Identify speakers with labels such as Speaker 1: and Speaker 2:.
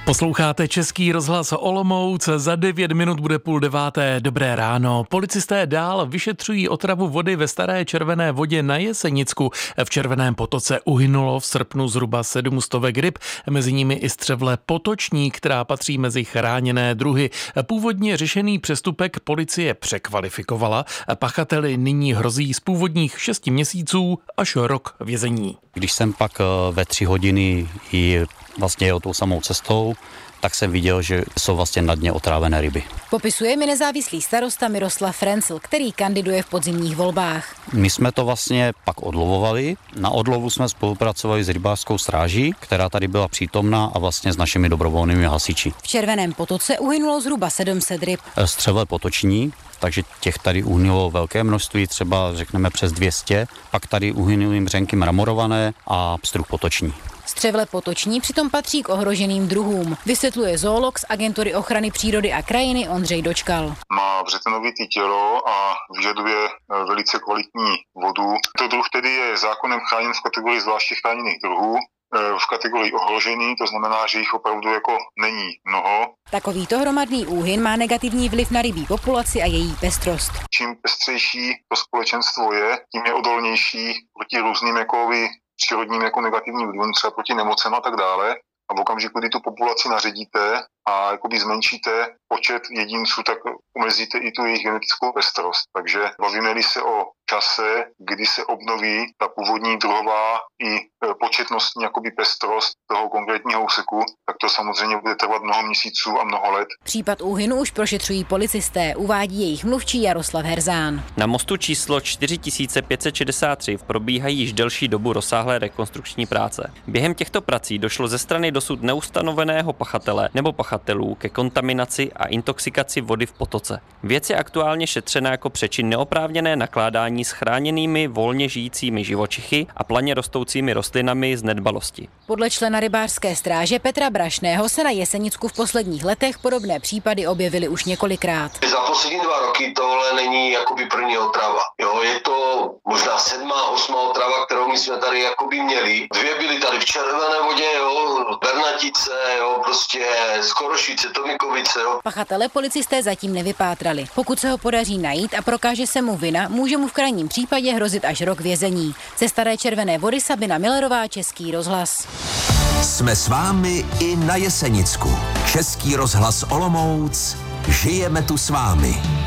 Speaker 1: Posloucháte Český rozhlas Olomouc, za 9 minut bude 8:30. Dobré ráno. Policisté dál vyšetřují otravu vody ve Staré Červené vodě na Jesenicku. V Červeném potoce uhynulo v srpnu zhruba 700 ryb, mezi nimi i střevle potoční, která patří mezi chráněné druhy. Původně řešený přestupek policie překvalifikovala. Pachateli nyní hrozí z původních 6 měsíců až rok vězení.
Speaker 2: Když jsem pak ve 3 hodiny vlastně jel tou samou cestou, tak jsem viděl, že jsou vlastně na dně otrávené ryby.
Speaker 3: Popisuje mi nezávislý starosta Miroslav Frencl, který kandiduje v podzimních volbách.
Speaker 2: My jsme to vlastně pak odlovovali. Na odlovu jsme spolupracovali s rybářskou stráží, která tady byla přítomná, a vlastně s našimi dobrovolnými hasiči.
Speaker 3: V Červeném potoce uhynulo zhruba 700 ryb.
Speaker 2: Střevle potoční, takže těch tady uhynulo velké množství, třeba řekneme přes 200. Pak tady uhynuly mřenky mramorované a pstruh potoční.
Speaker 3: Střevle potoční přitom patří k ohroženým druhům, vysvětluje zoolog z Agentury ochrany přírody a krajiny Ondřej Dočkal.
Speaker 4: Má břetenovité tělo a vyžaduje velice kvalitní vodu. To druh tedy je zákonem chráněn v kategorii zvláště chráněných druhů, v kategorii ohrožený, to znamená, že jich opravdu jako není mnoho.
Speaker 3: Takovýto hromadný úhyn má negativní vliv na rybí populaci a její pestrost.
Speaker 4: Čím pestřejší to společenstvo je, tím je odolnější proti různým přírodním negativním vlivům, třeba proti nemocem a tak dále. A v okamžiku, kdy tu populaci naředíte a zmenšíte počet jedinců, tak omezíte i tu jejich genetickou pestrost. Takže bavíme-li se o čase, kdy se obnoví ta původní druhová i početnostní pestrost toho konkrétního úseku, tak to samozřejmě bude trvat mnoho měsíců a mnoho let.
Speaker 3: Případ úhynu už prošetřují policisté, uvádí jejich mluvčí Jaroslav Herzán.
Speaker 5: Na mostu číslo 4563 probíhají již delší dobu rozsáhlé rekonstrukční práce. Během těchto prací došlo ze strany dosud neustanoveného pachatele nebo pachatelů ke kontaminaci a intoxikaci vody v potoce. Věc je aktuálně šetřena jako přečin neoprávněné nakládání s chráněnými volně žijícími živočichy a planě rostoucími rostlinami z nedbalosti.
Speaker 3: Podle člena rybářské stráže Petra Brašného se na Jesenicku v posledních letech podobné případy objevily už několikrát.
Speaker 6: Za poslední 2 roky tohle není první otrava. Jo, je to možná 7., 8. otrava, kterou my jsme tady měli. 2 byly tady v Červené vodě, Bernatice, Skorošice, Tomikovice.
Speaker 3: Pachatele policisté zatím nevypátrali. Pokud se ho podaří najít a prokáže se mu vina, může mu v krajním případě hrozit až rok vězení. Ze Staré Červené vody Sabina Millerová, Český rozhlas.
Speaker 7: Jsme s vámi i na Jesenicku. Český rozhlas Olomouc. Žijeme tu s vámi.